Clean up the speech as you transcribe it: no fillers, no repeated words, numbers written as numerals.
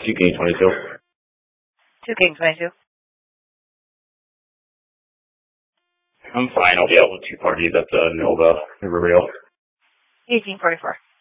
2 King 22. 2 King 22. I'm fine. I'll be out with 2 parties at the Nova in Riverdale. 1844.